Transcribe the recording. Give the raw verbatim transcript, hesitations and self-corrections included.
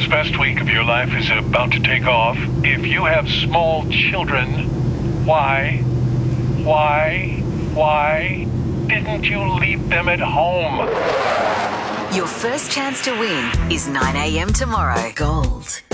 This best week of your life is about to take off. If you have small children, why, why, why didn't you leave them at home? Your first chance to win is nine a.m. tomorrow. Gold